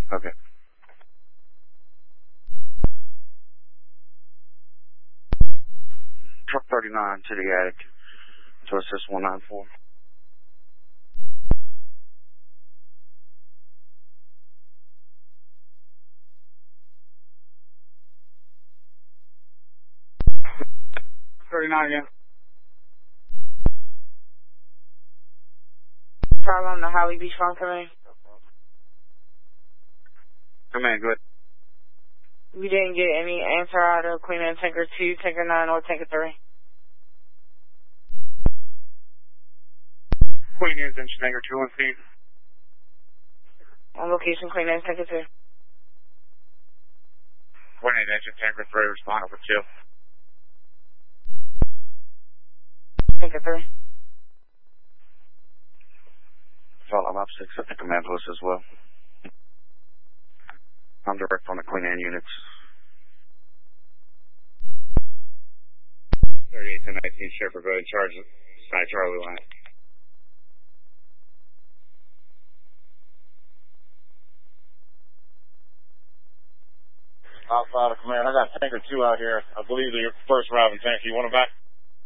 Okay. Truck 39 to the attic. To assist 194. Again. Problem to Holly Beach phone coming. Command, good. We didn't get any answer out of Queen Anne Tanker 2, Tanker 9, or Tanker 3. Queen Anne's engine Tanker 2 on scene. On location, Queen Anne Tanker 2. Queen Anne engine Tanker 3 responded for 2. Tanker 3. Follow up 6 at the command post as well. I'm direct on the Queen Anne units. 38 to 19 Shepherd Road, charge side Charlie line. Alpha Command, I got Tanker 2 out here. I believe they're your first arriving tank. You want them back?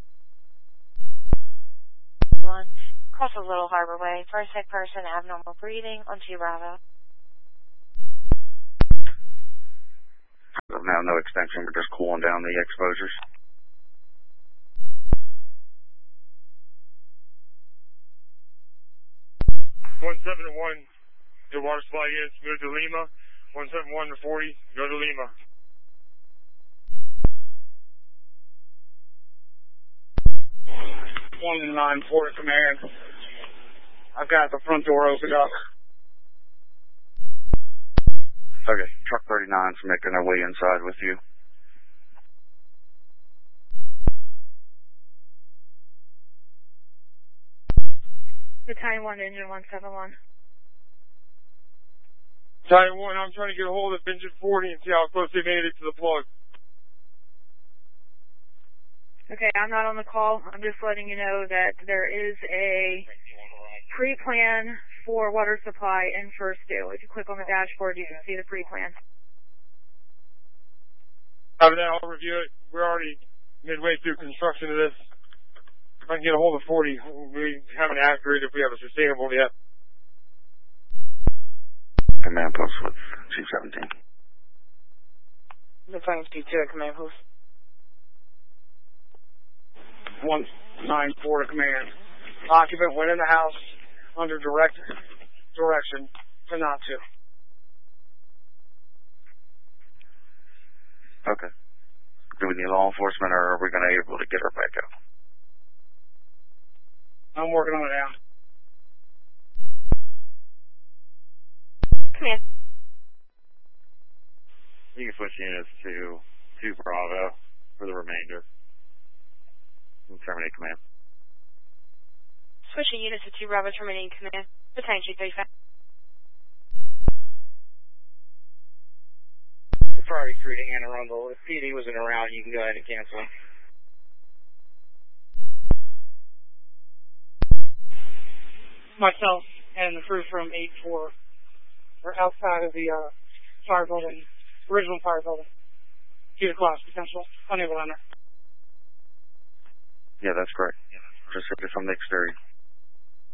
One. Crosses Little Harbor Way. First sick person, abnormal breathing on 2 Bravo. Now no extension, we're just cooling down the exposures. (171), your water supply units, move to Lima. 171 to 40, go to Lima. One 9 Florida Command. I've got the front door opened up. Okay, truck 39's making their way inside with you. Battalion 1, Engine 171. Battalion 1, I'm trying to get a hold of engine 40 and see how close they made it to the plug. Okay, I'm not on the call. I'm just letting you know that there is a pre-plan for water supply in First Due. If you click on the dashboard, you can see the pre-plan. After that, I'll review it. We're already midway through construction of this. If I can get a hold of 40, we haven't accurate if we have a sustainable yet. Command post with C-17. Battalion C2 at command post. 194 to command. Occupant went in the house under direct direction to not to. Okay. Do we need law enforcement or are we going to be able to get her back out? I'm working on it now. Command. You can switch units to 2 Bravo for the remainder. Terminate command. Switching units to 2 Bravo, terminating command. Battalion 235. Ferrari 3 to Anne Arundel. If PD wasn't around, you can go ahead and cancel. Myself and the crew from 8-4 are outside of the fire building, original fire building. Due to collapse potential, unable to enter. Yeah, that's correct. Just hit it from the exterior.